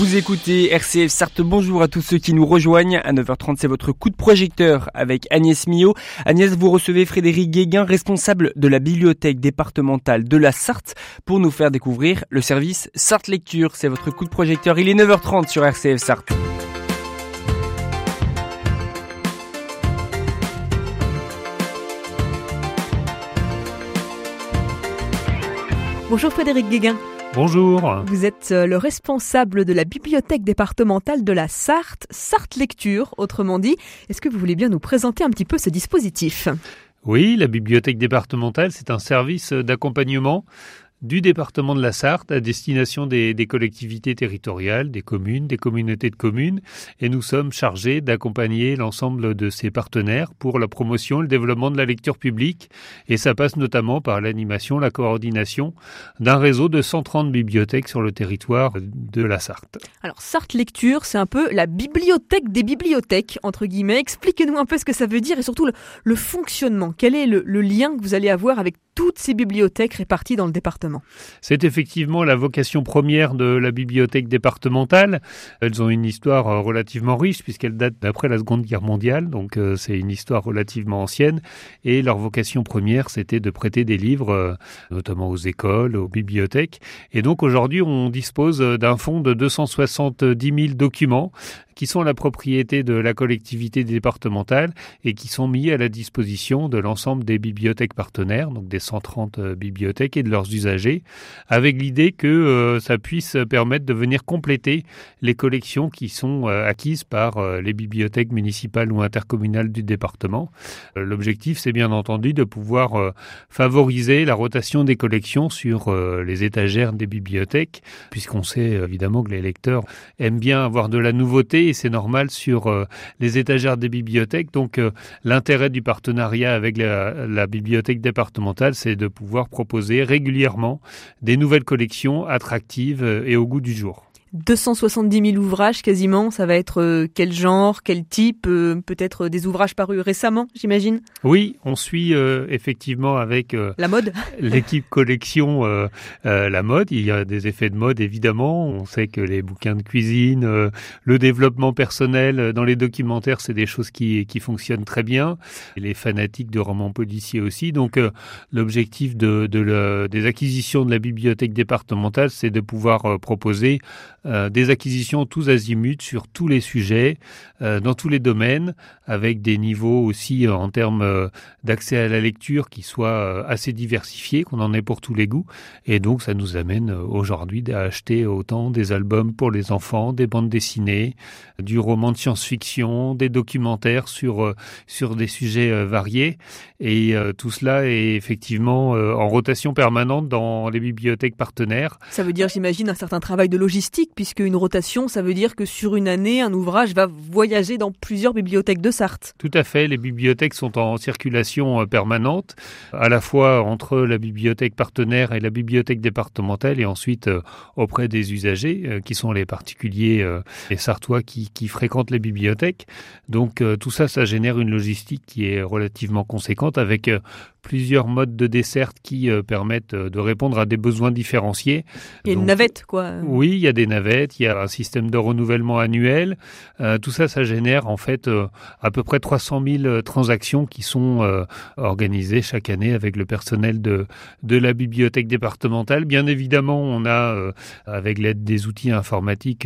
Vous écoutez RCF Sarthe, bonjour à tous ceux qui nous rejoignent. À 9h30, c'est votre coup de projecteur avec Agnès Millot. Agnès, vous recevez Frédéric Guéguin, responsable de la bibliothèque départementale de la Sarthe, pour nous faire découvrir le service Sarthe Lecture. C'est votre coup de projecteur, il est 9h30 sur RCF Sarthe. Bonjour Frédéric Guéguin. Bonjour. Vous êtes le responsable de la bibliothèque départementale de la Sarthe, Sarthe Lecture, autrement dit. Est-ce que vous voulez bien nous présenter un petit peu ce dispositif ? Oui, la bibliothèque départementale, c'est un service d'accompagnement du département de la Sarthe à destination des collectivités territoriales, des communes, des communautés de communes. Et nous sommes chargés d'accompagner l'ensemble de ces partenaires pour la promotion et le développement de la lecture publique. Et ça passe notamment par l'animation, la coordination d'un réseau de 130 bibliothèques sur le territoire de la Sarthe. Alors, Sarthe Lecture, c'est un peu la bibliothèque des bibliothèques, entre guillemets. Expliquez-nous un peu ce que ça veut dire et surtout le fonctionnement. Quel est le lien que vous allez avoir avec toutes ces bibliothèques réparties dans le département ? C'est effectivement la vocation première de la bibliothèque départementale. Elles ont une histoire relativement riche puisqu'elles datent d'après la Seconde Guerre mondiale, donc c'est une histoire relativement ancienne. Et leur vocation première, c'était de prêter des livres, notamment aux écoles, aux bibliothèques. Et donc aujourd'hui, on dispose d'un fonds de 270 000 documents qui sont la propriété de la collectivité départementale et qui sont mis à la disposition de l'ensemble des bibliothèques partenaires, donc des 130 bibliothèques et de leurs usagers, avec l'idée que ça puisse permettre de venir compléter les collections qui sont acquises par les bibliothèques municipales ou intercommunales du département. L'objectif, c'est bien entendu de pouvoir favoriser la rotation des collections sur les étagères des bibliothèques, puisqu'on sait évidemment que les lecteurs aiment bien avoir de la nouveauté et c'est normal sur les étagères des bibliothèques. Donc l'intérêt du partenariat avec la bibliothèque départementale, c'est de pouvoir proposer régulièrement des nouvelles collections attractives et au goût du jour. 270 000 ouvrages quasiment, ça va être quel genre, quel type, peut-être des ouvrages parus récemment, j'imagine ? Oui, on suit effectivement avec la mode. L'équipe collection la mode. Il y a des effets de mode évidemment. On sait que les bouquins de cuisine, le développement personnel dans les documentaires, c'est des choses qui fonctionnent très bien. Et les fanatiques de romans policiers aussi. Donc l'objectif des acquisitions de la bibliothèque départementale, c'est de pouvoir proposer des acquisitions tous azimuts sur tous les sujets, dans tous les domaines, avec des niveaux aussi en termes d'accès à la lecture qui soient assez diversifiés, qu'on en ait pour tous les goûts. Et donc ça nous amène aujourd'hui à acheter autant des albums pour les enfants, des bandes dessinées, du roman de science-fiction, des documentaires sur des sujets variés. Et tout cela est effectivement en rotation permanente dans les bibliothèques partenaires. Ça veut dire, j'imagine, un certain travail de logistique, puisque une rotation, ça veut dire que sur une année, un ouvrage va voyager dans plusieurs bibliothèques de Sarthe. Tout à fait, les bibliothèques sont en circulation permanente, à la fois entre la bibliothèque partenaire et la bibliothèque départementale, et ensuite auprès des usagers, qui sont les particuliers, les Sartois qui fréquentent les bibliothèques. Donc tout ça, ça génère une logistique qui est relativement conséquente, avec plusieurs modes de desserte qui permettent de répondre à des besoins différenciés. Il y a une navette, quoi. Oui, il y a des navettes, il y a un système de renouvellement annuel. Tout ça, ça génère en fait à peu près 300 000 transactions qui sont organisées chaque année avec le personnel de la bibliothèque départementale. Bien évidemment, on a, avec l'aide des outils informatiques,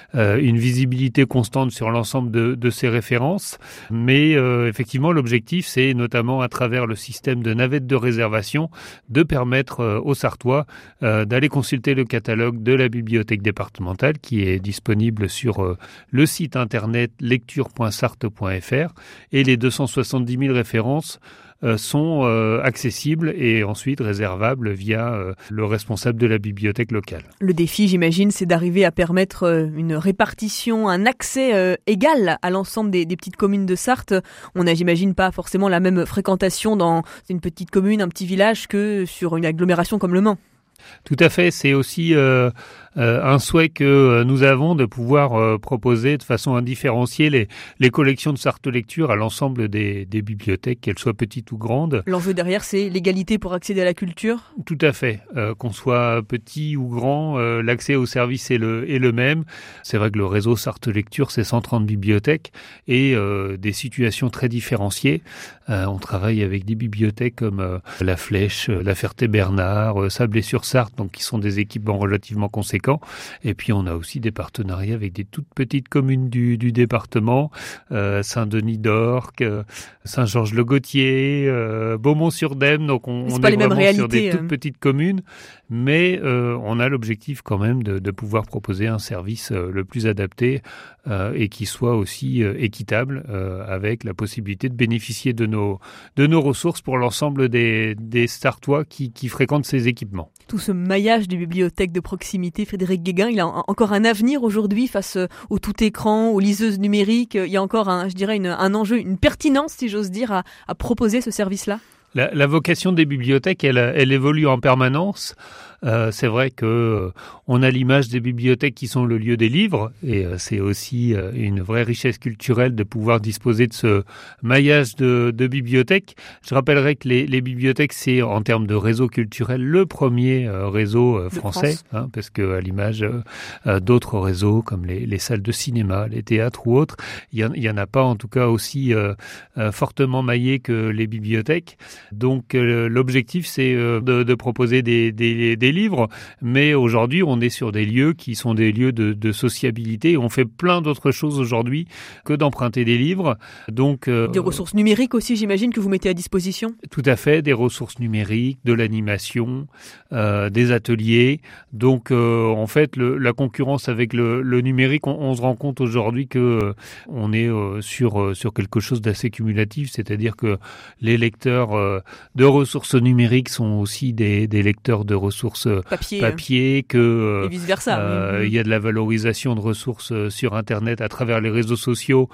une visibilité constante sur l'ensemble de ces références. Mais effectivement, l'objectif, c'est notamment à travers le système de navettes de réservation de permettre aux Sartois d'aller consulter le catalogue de la bibliothèque départementale qui est disponible sur le site internet lecture.sarthe.fr et les 270 000 références sont accessibles et ensuite réservables via le responsable de la bibliothèque locale. Le défi, j'imagine, c'est d'arriver à permettre une répartition, un accès égal à l'ensemble des petites communes de Sarthe. On n'a, j'imagine, pas forcément la même fréquentation dans une petite commune, un petit village que sur une agglomération comme Le Mans. Tout à fait, c'est aussi un souhait que nous avons de pouvoir proposer de façon indifférenciée les collections de Sarthe Lecture à l'ensemble des bibliothèques, qu'elles soient petites ou grandes. L'enjeu derrière, c'est l'égalité pour accéder à la culture ? Tout à fait. Qu'on soit petit ou grand, l'accès au service est le même. C'est vrai que le réseau Sarthe Lecture, c'est 130 bibliothèques et des situations très différenciées. On travaille avec des bibliothèques comme La Flèche, La Ferté-Bernard, Sablé-sur-Sarthe, donc qui sont des équipements relativement conséquents. Et puis on a aussi des partenariats avec des toutes petites communes du département, Saint-Denis d'Orcq, Saint-Georges-le-Gautier, Beaumont-sur-Dème. Donc on est vraiment sur des toutes petites communes, mais on a l'objectif quand même de pouvoir proposer un service le plus adapté et qui soit aussi équitable, avec la possibilité de bénéficier de nos ressources pour l'ensemble des Sarthois qui fréquentent ces équipements. Tout ce maillage des bibliothèques de proximité, Frédéric Guéguin, il a encore un avenir aujourd'hui face au tout écran, aux liseuses numériques. Il y a encore un enjeu, une pertinence, si j'ose dire, à proposer ce service-là. La vocation des bibliothèques, elle évolue en permanence. C'est vrai que on a l'image des bibliothèques qui sont le lieu des livres, et c'est aussi une vraie richesse culturelle de pouvoir disposer de ce maillage de bibliothèques. Je rappellerai que les bibliothèques, c'est en termes de réseau culturel le premier réseau français, parce que à l'image d'autres réseaux comme les salles de cinéma, les théâtres ou autres, il y en a pas en tout cas aussi fortement maillé que les bibliothèques. Donc l'objectif, c'est de proposer des livres, mais aujourd'hui on est sur des lieux qui sont des lieux de sociabilité. On fait plein d'autres choses aujourd'hui que d'emprunter des livres. Donc des ressources numériques aussi, j'imagine, que vous mettez à disposition. Tout à fait, des ressources numériques, de l'animation, des ateliers. Donc en fait la concurrence avec le numérique, on se rend compte aujourd'hui que on est sur quelque chose d'assez cumulatif, c'est-à-dire que les lecteurs de ressources numériques sont aussi des lecteurs de ressources papier que et vice versa. Il y a de la valorisation de ressources sur Internet à travers les réseaux sociaux,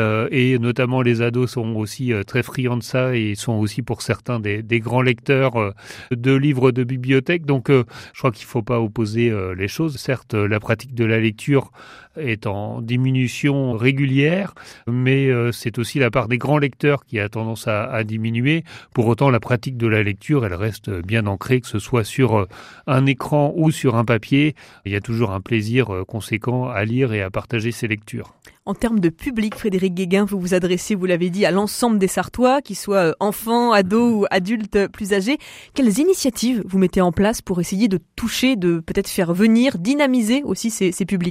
et notamment les ados sont aussi très friands de ça et sont aussi pour certains des grands lecteurs de livres de bibliothèque. Donc je crois qu'il ne faut pas opposer les choses. Certes, la pratique de la lecture est en diminution régulière, mais c'est aussi la part des grands lecteurs qui a tendance à diminuer. Pour autant, la pratique de la lecture, elle reste bien ancrée, que ce soit sur un écran ou sur un papier. Il y a toujours un plaisir conséquent à lire et à partager ses lectures. En termes de public, Frédéric Guéguin, vous vous adressez, vous l'avez dit, à l'ensemble des Sarthois, qu'ils soient enfants, ados ou adultes plus âgés. Quelles initiatives vous mettez en place pour essayer de toucher, de peut-être faire venir, dynamiser aussi ces publics-là ?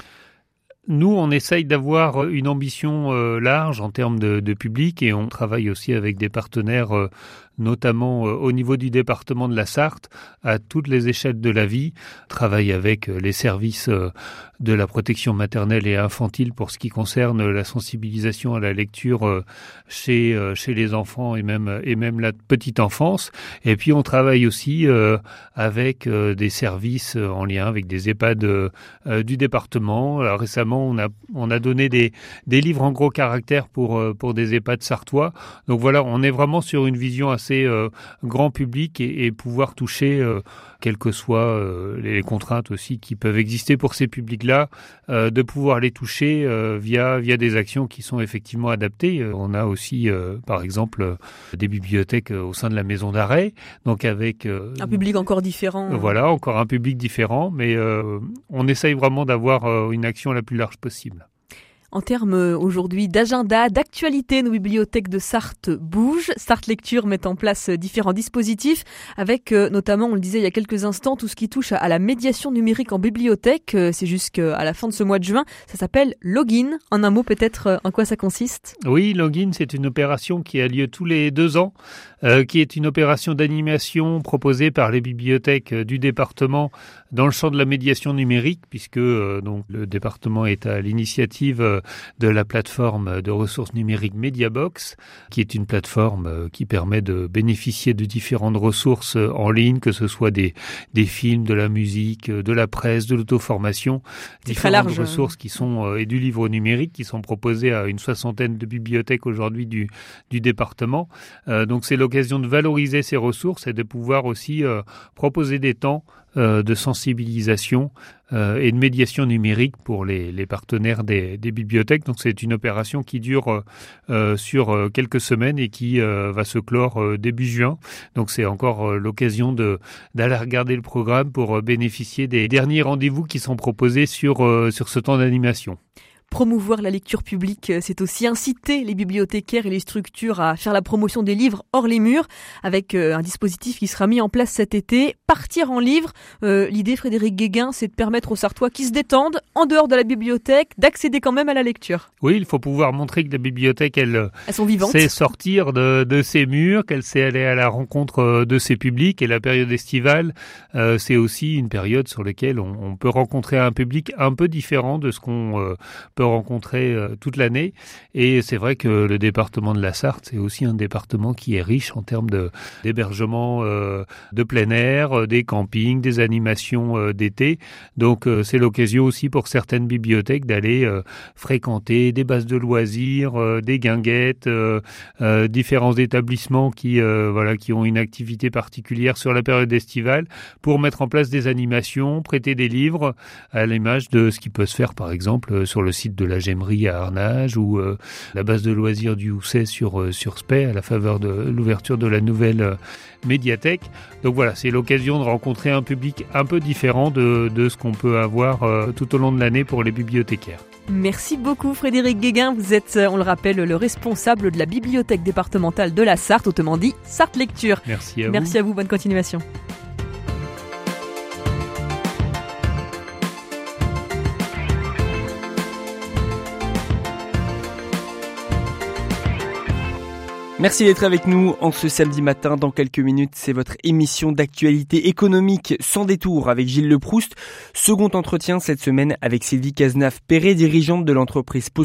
Nous, on essaye d'avoir une ambition large en termes de public, et on travaille aussi avec des partenaires, notamment au niveau du département de la Sarthe, à toutes les échelles de la vie. On travaille avec les services de la protection maternelle et infantile pour ce qui concerne la sensibilisation à la lecture chez les enfants et même la petite enfance. Et puis on travaille aussi avec des services en lien avec des EHPAD du département. Alors, récemment, on a donné des livres en gros caractères pour des EHPAD sarthois. Donc voilà, on est vraiment sur une vision assez grand public et pouvoir toucher, quelles que soient les contraintes aussi qui peuvent exister pour ces publics-là, de pouvoir les toucher via des actions qui sont effectivement adaptées. On a aussi, par exemple, des bibliothèques au sein de la maison d'arrêt, donc avec un public encore différent. Voilà, encore un public différent, mais on essaye vraiment d'avoir une action la plus large possible. En termes aujourd'hui d'agenda, d'actualité, nos bibliothèques de Sarthe bougent. Sarthe Lecture met en place différents dispositifs avec notamment, on le disait il y a quelques instants, tout ce qui touche à la médiation numérique en bibliothèque. C'est jusqu'à la fin de ce mois de juin. Ça s'appelle Login. En un mot peut-être, en quoi ça consiste ? Oui, Login, c'est une opération qui a lieu tous les 2 ans, qui est une opération d'animation proposée par les bibliothèques du département dans le champ de la médiation numérique, puisque donc le département est à l'initiative de la plateforme de ressources numériques Mediabox, qui est une plateforme qui permet de bénéficier de différentes ressources en ligne, que ce soit des films, de la musique, de la presse, de l'auto-formation, différentes ressources qui sont et du livre numérique qui sont proposées à une 60aine de bibliothèques aujourd'hui du département. Donc c'est l'occasion l'occasion de valoriser ces ressources et de pouvoir aussi proposer des temps de sensibilisation et de médiation numérique pour les partenaires des bibliothèques. Donc c'est une opération qui dure sur quelques semaines et qui va se clore début juin. Donc c'est encore l'occasion d'aller regarder le programme pour bénéficier des derniers rendez-vous qui sont proposés sur ce temps d'animation. Promouvoir la lecture publique, c'est aussi inciter les bibliothécaires et les structures à faire la promotion des livres hors les murs, avec un dispositif qui sera mis en place cet été. Partir en livre, l'idée, Frédéric Guéguin, c'est de permettre aux Sartois qui se détendent, en dehors de la bibliothèque, d'accéder quand même à la lecture. Oui, il faut pouvoir montrer que la bibliothèque, elles sont vivantes. Sait sortir de ses murs, qu'elle sait aller à la rencontre de ses publics. Et la période estivale, c'est aussi une période sur laquelle on peut rencontrer un public un peu différent de ce qu'on peut rencontrer toute l'année. Et c'est vrai que le département de la Sarthe, c'est aussi un département qui est riche en termes d'hébergement de plein air, des campings, des animations d'été. Donc c'est l'occasion aussi pour certaines bibliothèques d'aller fréquenter des bases de loisirs, des guinguettes, différents établissements qui ont une activité particulière sur la période estivale pour mettre en place des animations, prêter des livres à l'image de ce qui peut se faire par exemple sur le site de la Gemmerie à Arnage ou la base de loisirs du Housset sur Spey à la faveur de l'ouverture de la nouvelle médiathèque. Donc voilà, c'est l'occasion de rencontrer un public un peu différent de ce qu'on peut avoir tout au long de l'année pour les bibliothécaires. Merci beaucoup Frédéric Guéguin, vous êtes, on le rappelle, le responsable de la bibliothèque départementale de la Sarthe, autrement dit Sarthe Lecture. Merci à vous. Merci à vous, bonne continuation. Merci d'être avec nous en ce samedi matin. Dans quelques minutes, c'est votre émission d'actualité économique sans détour avec Gilles Le Proust. Second entretien cette semaine avec Sylvie Cazenave-Perret, dirigeante de l'entreprise